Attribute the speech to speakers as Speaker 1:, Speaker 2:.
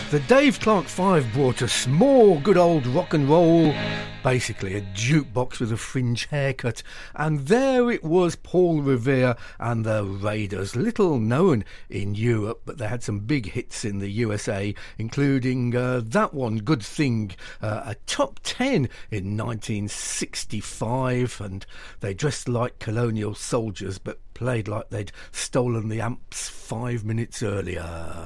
Speaker 1: The Dave Clark 5 brought us more good old rock and roll, basically a jukebox with a fringe haircut, and there it was, Paul Revere and the Raiders, little known in Europe, but they had some big hits in the USA, including that one, Good Thing, a top 10 in 1965, and they dressed like colonial soldiers but played like they'd stolen the amps 5 minutes earlier.